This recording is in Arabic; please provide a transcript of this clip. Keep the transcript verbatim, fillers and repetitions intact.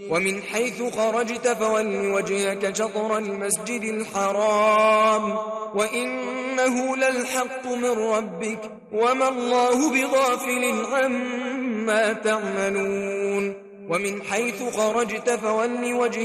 ومن حيث خرجت فول وجهك شطر المسجد الحرام وإنه للحق من ربك وما الله بغافل عما تعملون ومن حيث خرجت فول وجهك